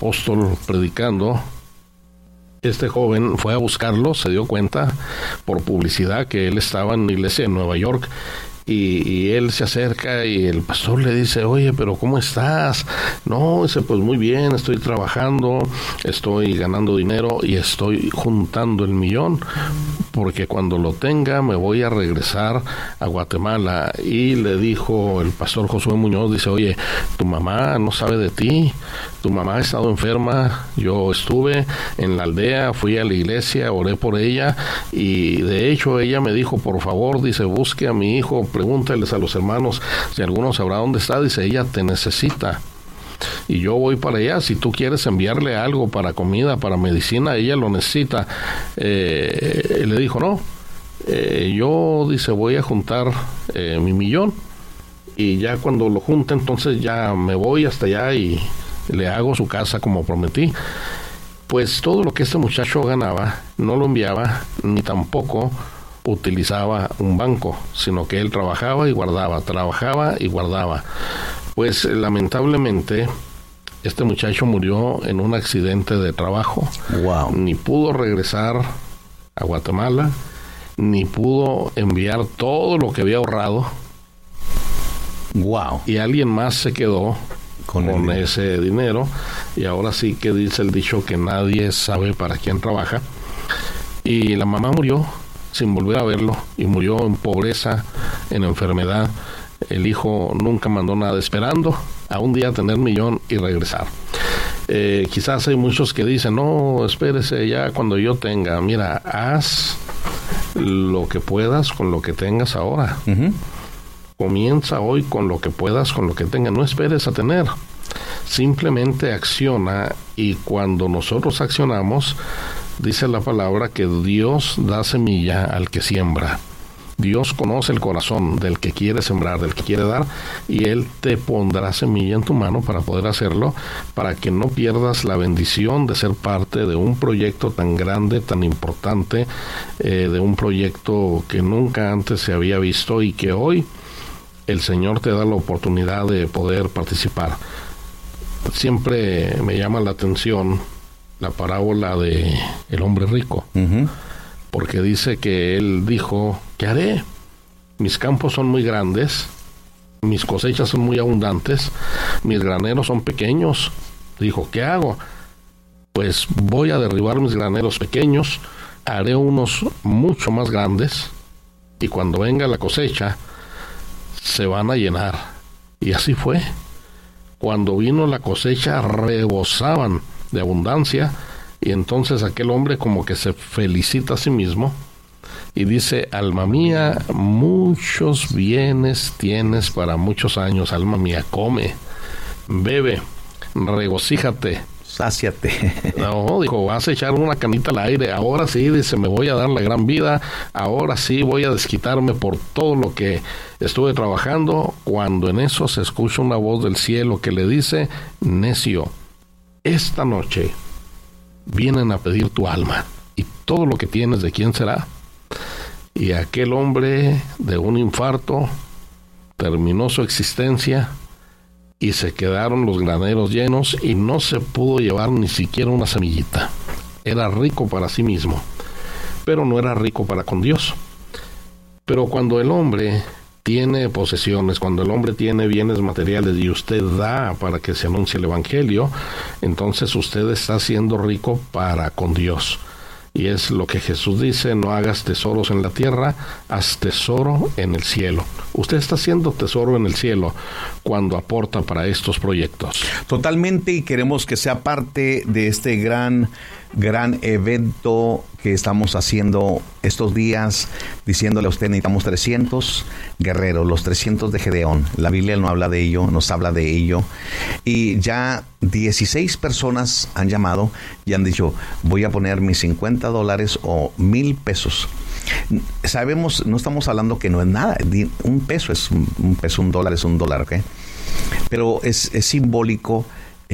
apóstol predicando, este joven fue a buscarlo, se dio cuenta por publicidad que él estaba en una iglesia en Nueva York. Y él se acerca y el pastor le dice, oye, pero ¿cómo estás? No, dice, pues muy bien, estoy trabajando, estoy ganando dinero y estoy juntando el millón, porque cuando lo tenga me voy a regresar a Guatemala. Y le dijo el pastor Josué Muñoz, dice, oye, tu mamá no sabe de ti, tu mamá ha estado enferma, yo estuve en la aldea, fui a la iglesia, oré por ella, y de hecho ella me dijo, por favor, dice, busque a mi hijo, pregúntales a los hermanos si alguno sabrá dónde está, dice, ella te necesita. Y yo voy para allá, si tú quieres enviarle algo para comida, para medicina, ella lo necesita. Le dijo, no, yo, dice, voy a juntar mi millón, y ya cuando lo junte, entonces ya me voy hasta allá y le hago su casa como prometí. Pues todo lo que este muchacho ganaba, no lo enviaba, ni tampoco utilizaba un banco, sino que él trabajaba y guardaba. Pues lamentablemente este muchacho murió en un accidente de trabajo. Wow. Ni pudo regresar a Guatemala, ni pudo enviar todo lo que había ahorrado. Wow. Y alguien más se quedó con ese dinero, y ahora sí que dice el dicho que nadie sabe para quién trabaja. Y la mamá murió sin volver a verlo, y murió en pobreza, en enfermedad. El hijo nunca mandó nada, esperando a un día tener millón y regresar. Quizás hay muchos que dicen, no, espérese ya cuando yo tenga. Mira, haz lo que puedas con lo que tengas ahora. Uh-huh. Comienza hoy con lo que puedas, con lo que tengas. No esperes a tener. Simplemente acciona, y cuando nosotros accionamos, dice la palabra que Dios da semilla al que siembra. Dios conoce el corazón del que quiere sembrar, del que quiere dar, y Él te pondrá semilla en tu mano para poder hacerlo, para que no pierdas la bendición de ser parte de un proyecto tan grande, tan importante, de un proyecto que nunca antes se había visto, y que hoy el Señor te da la oportunidad de poder participar. Siempre me llama la atención la parábola de el hombre rico, uh-huh, porque dice que él dijo, ¿qué haré? Mis campos son muy grandes, mis cosechas son muy abundantes, mis graneros son pequeños. Dijo, ¿qué hago? Pues voy a derribar mis graneros pequeños, haré unos mucho más grandes, y cuando venga la cosecha se van a llenar. Y así fue. Cuando vino la cosecha, rebosaban de abundancia, y entonces aquel hombre como que se felicita a sí mismo y dice, alma mía, muchos bienes tienes para muchos años, alma mía, come, bebe, regocíjate, sáciate. No, dijo, vas a echar una canita al aire, ahora sí, dice, me voy a dar la gran vida, ahora sí voy a desquitarme por todo lo que estuve trabajando, cuando en eso se escucha una voz del cielo que le dice, necio, esta noche vienen a pedir tu alma, y todo lo que tienes, ¿de quién será? Y aquel hombre de un infarto terminó su existencia, y se quedaron los graneros llenos, y no se pudo llevar ni siquiera una semillita. Era rico para sí mismo, pero no era rico para con Dios. Pero cuando el hombre tiene posesiones, cuando el hombre tiene bienes materiales, y usted da para que se anuncie el evangelio, entonces usted está siendo rico para con Dios. Y es lo que Jesús dice, no hagas tesoros en la tierra, haz tesoro en el cielo. Usted está haciendo tesoro en el cielo cuando aporta para estos proyectos. Totalmente, y queremos que sea parte de este gran evento que estamos haciendo estos días, diciéndole a usted, necesitamos 300 guerreros, los 300 de Gedeón. La Biblia no habla de ello, nos habla de ello. Y ya 16 personas han llamado y han dicho, voy a poner mis $50 o $1,000. Sabemos, no estamos hablando que no es nada, un peso es un peso, $1 es $1, ¿ok? Pero es simbólico,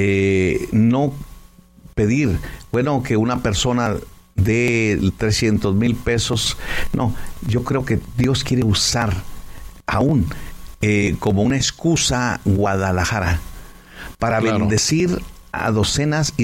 no pedir, bueno, que una persona de $300,000, no, yo creo que Dios quiere usar aún como una excusa Guadalajara para bendecir a docenas y